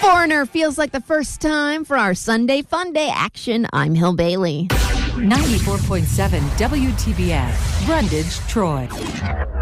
Foreigner feels like the first time for our Sunday Fun Day action. I'm Hill Bailey. 94.7 WTBF, Brundage, Troy.